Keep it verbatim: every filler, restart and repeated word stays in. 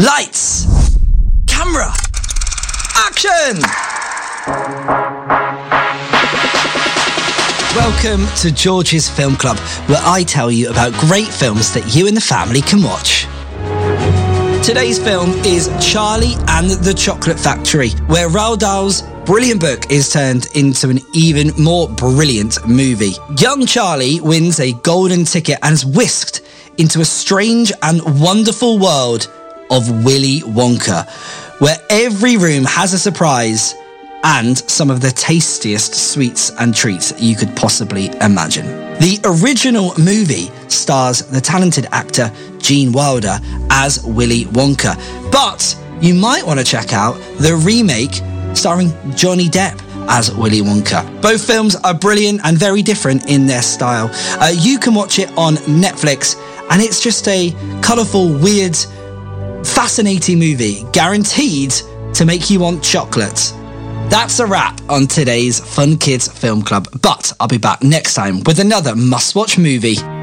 Lights, camera, action! Welcome to George's Film Club, where I tell you about great films that you and the family can watch. Today's film is Charlie and the Chocolate Factory, where Roald Dahl's brilliant book is turned into an even more brilliant movie. Young Charlie wins a golden ticket and is whisked into a strange and wonderful world of Willy Wonka, where every room has a surprise and some of the tastiest sweets and treats you could possibly imagine. The original movie stars the talented actor Gene Wilder as Willy Wonka, but you might want to check out the remake starring Johnny Depp as Willy Wonka. Both films are brilliant and very different in their style. Uh, you can watch it on Netflix, and it's just a colourful, weird, fascinating movie, guaranteed to make you want chocolate. That's a wrap on today's Fun Kids Film Club, but I'll be back next time with another must-watch movie.